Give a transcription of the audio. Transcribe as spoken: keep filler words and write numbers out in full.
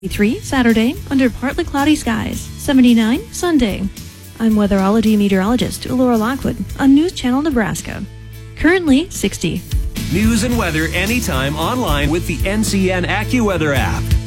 three Saturday under partly cloudy skies, seventy-nine Sunday. I'm weatherology meteorologist Laura Lockwood on News Channel Nebraska. Currently sixty. News and weather anytime online with the N C N AccuWeather app.